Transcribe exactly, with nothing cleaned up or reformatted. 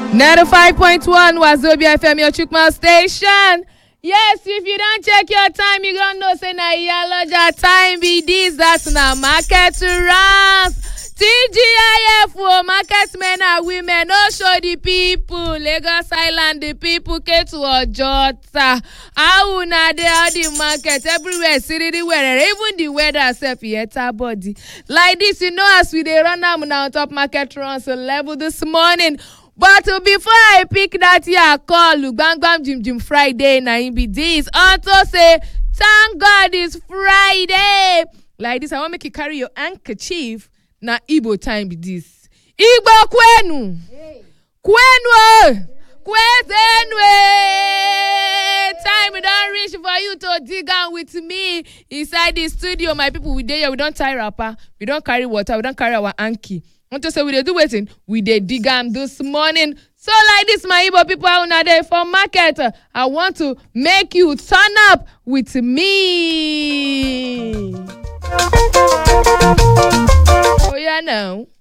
ninety-five point one Wazobia F M, your Chukma station. Yes, if you don't check your time, you don't know say na Iyaloja time be this. That's na market runs. T G I F o, market men and women, no show the people. Lagos Island, the people came to Ojota. How una dey all the market everywhere, city where even the weather self yet body. Like this, you know, as we dey run am now on top market runs level this morning. But uh, before I pick that here call, Bang Bang Jim Jim Friday, na him be this. Also say, thank God it's Friday. Like this, I want to make you carry your handkerchief. Na Igbo time be this. Igbo kwenu. Hey. Kwenu. Kwenu. Time don't reach for you to dig out with me inside the studio. My people, we there. We don't tie wrapper. We don't carry water. We don't carry our hanky. Want to say we dey do waiting? We dey dig am this morning. So like this, my Igbo people are una there for market. I want to make you turn up with me. Oh yeah, now.